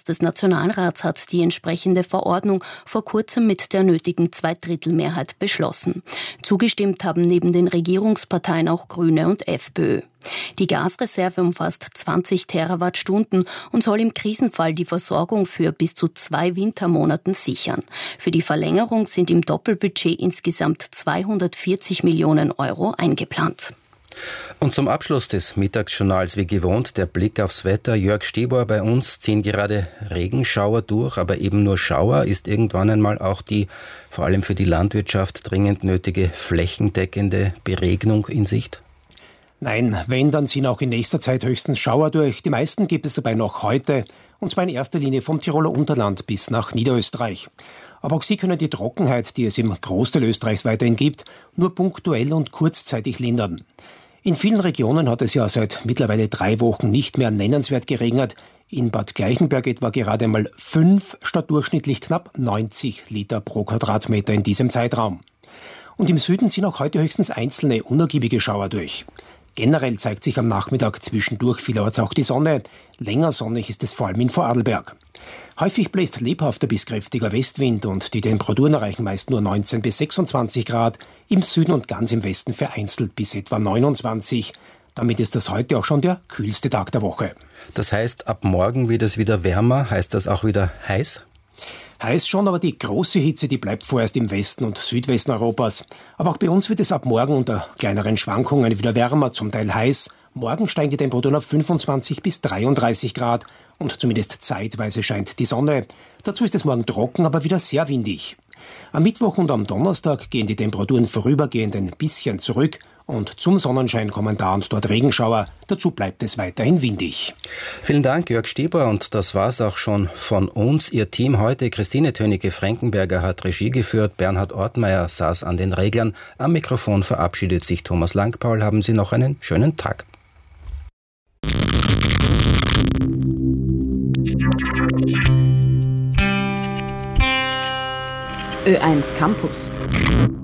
des Nationalrats hat die entsprechende Verordnung vor kurzem mit der nötigen Zweidrittelmehrheit beschlossen. Zugestimmt haben neben den Regierungsparteien auch Grüne und FPÖ. Die Gasreserve umfasst 20 Terawattstunden und soll im Krisenfall die Versorgung für bis zu 2 Wintermonaten sichern. Für die Verlängerung sind im Doppelbudget insgesamt 240 Millionen Euro eingeplant. Und zum Abschluss des Mittagsjournals wie gewohnt der Blick aufs Wetter. Jörg Stebauer, bei uns ziehen gerade Regenschauer durch, aber eben nur Schauer. Ist irgendwann einmal auch die, vor allem für die Landwirtschaft, dringend nötige flächendeckende Beregnung in Sicht? Nein, wenn, dann ziehen auch in nächster Zeit höchstens Schauer durch. Die meisten gibt es dabei noch heute, und zwar in erster Linie vom Tiroler Unterland bis nach Niederösterreich. Aber auch sie können die Trockenheit, die es im Großteil Österreichs weiterhin gibt, nur punktuell und kurzzeitig lindern. In vielen Regionen hat es ja seit mittlerweile 3 Wochen nicht mehr nennenswert geregnet. In Bad Gleichenberg etwa gerade mal 5 statt durchschnittlich knapp 90 Liter pro Quadratmeter in diesem Zeitraum. Und im Süden ziehen auch heute höchstens einzelne unergiebige Schauer durch. Generell zeigt sich am Nachmittag zwischendurch vielerorts auch die Sonne. Länger sonnig ist es vor allem in Vorarlberg. Häufig bläst lebhafter bis kräftiger Westwind und die Temperaturen erreichen meist nur 19 bis 26 Grad, im Süden und ganz im Westen vereinzelt bis etwa 29. Damit ist das heute auch schon der kühlste Tag der Woche. Das heißt, ab morgen wird es wieder wärmer, heißt das auch wieder heiß? Heiß schon, aber die große Hitze, die bleibt vorerst im Westen und Südwesten Europas. Aber auch bei uns wird es ab morgen unter kleineren Schwankungen wieder wärmer, zum Teil heiß. Morgen steigen die Temperaturen auf 25 bis 33 Grad und zumindest zeitweise scheint die Sonne. Dazu ist es morgen trocken, aber wieder sehr windig. Am Mittwoch und am Donnerstag gehen die Temperaturen vorübergehend ein bisschen zurück und zum Sonnenschein kommen da und dort Regenschauer. Dazu bleibt es weiterhin windig. Vielen Dank, Jörg Stieber, und das war's auch schon von uns. Ihr Team heute: Christine Tönicke-Frankenberger hat Regie geführt, Bernhard Ortmeier saß an den Reglern. Am Mikrofon verabschiedet sich Thomas Langpaul. Haben Sie noch einen schönen Tag. Ö1 Campus.